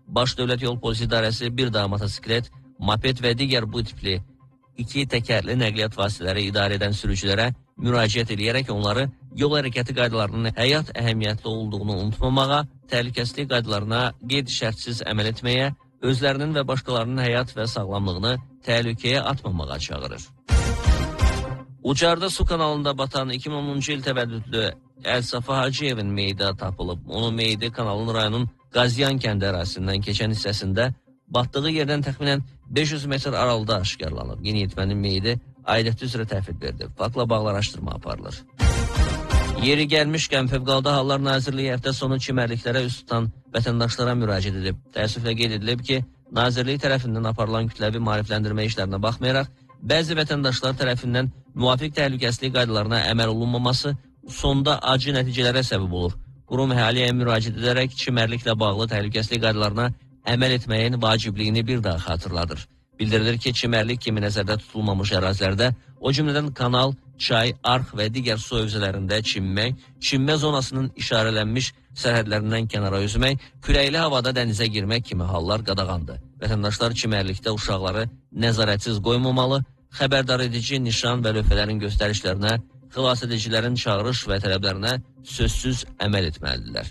Baş Dövlət Yol Polisi İdarəsi bir daha motosiklet, moped və digər bu tipli iki təkərli nəqliyyat vasitələri idarə edən sürücülərə müraciət edərək onları yol hərəkəti qaydalarının həyat əhəmiyyətli olduğunu unutmamağa, təhlükəsizlik qaydalarına qeyd-şərtsiz əməl etməyə, özlərinin və başqalarının həyat və sağlamlığını təhlükəyə atmamağa çağırır. Ucarda su kanalında batan 2010-cu il təvəllüdlü Əlsafa Hacıyevin meyidi tapılıb. Onun meyidi kanalın rayonun Qazyan kəndi ərazisindən keçən hissəsində batdığı yerdən təxminən 500 metr aralıda aşkarlanıb. Yeniyetmənin meyidi aidiyyəti üzrə təhvil verilib. Faktla bağlı araşdırma aparılır. Yeri gəlmişkən Fövqəladə Hallar Nazirliyi həftə sonu çimərliklərə üst tutan vətəndaşlara müraciət edib. Təəssüflə qeyd edilib ki, Nazirlik tərəfindən aparılan kütləvi maarifləndirmə işlərinə baxmayaraq, bəzi vətəndaşlar tərəfindən müvafiq təhlükəsizlik qaydalarına əməl olunmaması sonda acı nəticələrə səbəb olur. Qurum əhaliyə müraciət edərək çimərliklə bağlı təhlükəsizlik qaydalarına əməl etməyin vacibliyini bir daha xatırladır. Bildirilir ki, çimərlik kimi nəzərdə tutulmamış ərazilərdə, o cümlədən kanal, çay, arx və digər su hövzələrində çimmək, çimmə zonasının işarələnmiş sərhədlərindən kənara üzmək, küləkli havada dənizə girmək kimi hallar qadağandır. Vətəndaşlar çimərlikdə uşaqları nəzarətsiz qoymamalı, xəbərdar edici nişan və lövhələrin göstərişlərinə, xilas edicilərin çağırış və tələblərinə sözsüz əməl etməlidirlər.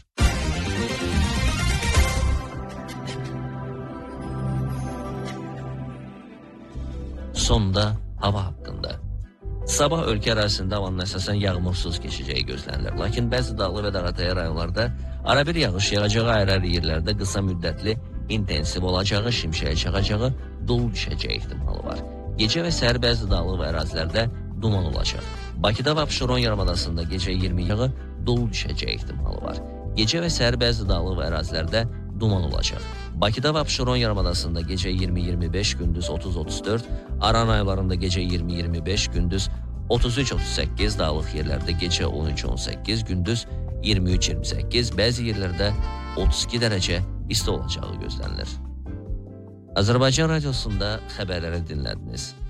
Sonda hava haqqında. Sabah ölkə ərazisində havanın əsasən yağmursuz keçəcəyi gözlənilir. Lakin bəzi dağlı və dağətəyi rayonlarda arabir yağış yağacağı, ayrı-ayrı yerlərdə qısa müddətli intensiv olacağı, şimşəyə çağacağı, dolu düşəcəyi ehtimalı var. Gecə və səhər bəzi dağlı və ərazilərdə duman olacaq. Bakıda və Abşeron yarımadasında gecə 20 yağı, dolu düşəcəyi ehtimalı var. Gecə və səhər bəzi dağlı və ərazilərdə duman olacaq. Bakıda və Abşeron yarımadasında gecə 20-25, gündüz 30-34, Aran aylarında gecə 20-25, gündüz 33-38, dağlıq yerlərdə gecə 13-18, gündüz 23-28, bəzi yerlərdə 32 dərəcə isti olacağı gözlənilir. Azərbaycan Radiosunda xəbərləri dinlədiniz.